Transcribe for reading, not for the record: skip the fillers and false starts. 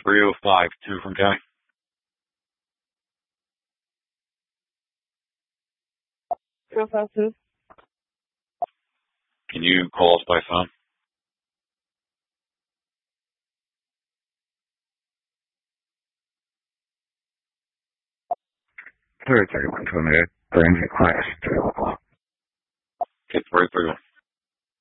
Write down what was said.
3052 from County. Real fast, too. Can you call us by phone? Third 31 to a minute. Forensic class, 3 o'clock. Okay, 331.